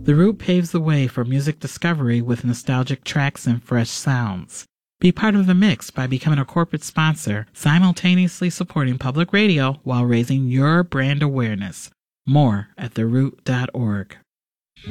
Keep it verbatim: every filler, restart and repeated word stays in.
The Root paves the way for music discovery with nostalgic tracks and fresh sounds. Be part of the mix by becoming a corporate sponsor, simultaneously supporting public radio while raising your brand awareness. More at the root dot org.